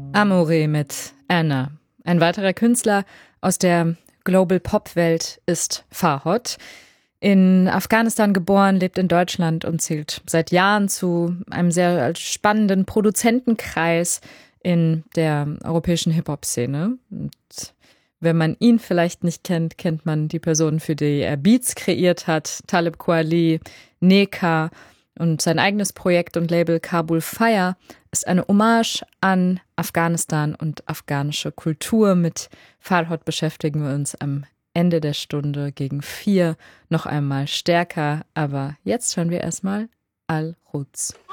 Amore mit Anna. Ein weiterer Künstler aus der Global-Pop-Welt ist Farhod. In Afghanistan geboren, lebt in Deutschland und zählt seit Jahren zu einem sehr spannenden Produzentenkreis in der europäischen Hip-Hop-Szene. Und wenn man ihn vielleicht nicht kennt, kennt man die Person, für die er Beats kreiert hat, Talib Kweli, Neka, und sein eigenes Projekt und Label Kabul Fire ist eine Hommage an Afghanistan und afghanische Kultur. Mit Farhod beschäftigen wir uns am Ende der Stunde gegen 4 noch einmal stärker. Aber jetzt hören wir erstmal Al-Quds.